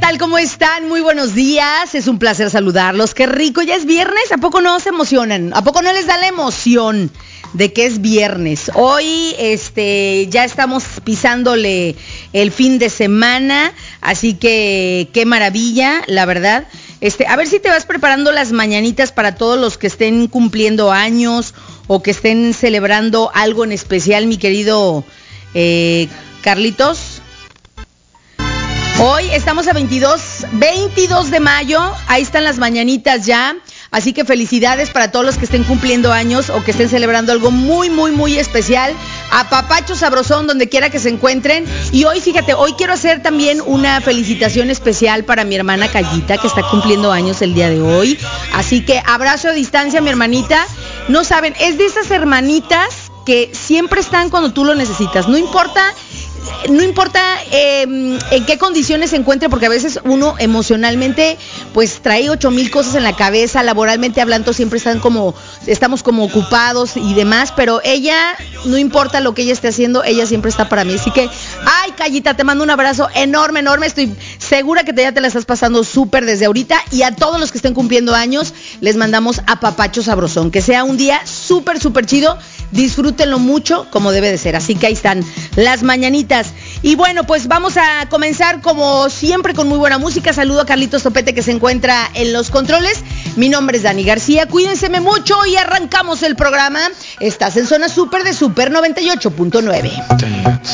tal? ¿Cómo están? Muy buenos días. Es un placer saludarlos. Qué rico, ya es viernes. ¿A poco no se emocionan? ¿A poco no les da la emoción de que es viernes? Hoy ya estamos pisándole el fin de semana, así que qué maravilla, la verdad. A ver si te vas preparando las mañanitas para todos los que estén cumpliendo años o que estén celebrando algo en especial, mi querido Carlitos. Hoy estamos a 22 de mayo, ahí están las mañanitas ya, así que felicidades para todos los que estén cumpliendo años o que estén celebrando algo muy, muy, muy especial. Apapacho sabrosón donde quiera que se encuentren. Y hoy, fíjate, hoy quiero hacer también una felicitación especial para mi hermana Cayita, que está cumpliendo años el día de hoy. Así que abrazo a distancia, mi hermanita. No saben, es de esas hermanitas que siempre están cuando tú lo necesitas, no importa en qué condiciones se encuentre, porque a veces uno emocionalmente pues trae 8,000 cosas en la cabeza, laboralmente hablando siempre estamos como ocupados y demás, pero ella, no importa lo que ella esté haciendo, ella siempre está para mí. Así que, ay, Cayita, te mando un abrazo enorme, estoy segura que ya te la estás pasando súper desde ahorita, y a todos los que estén cumpliendo años les mandamos apapacho sabrosón, que sea un día súper, súper chido. Disfrútenlo mucho como debe de ser. Así que ahí están las mañanitas. Y bueno, pues vamos a comenzar como siempre con muy buena música. Saludo a Carlitos Topete, que se encuentra en los controles. Mi nombre es Dani García. Cuídense mucho y arrancamos el programa. Estás en Zona Super de Super 98.9.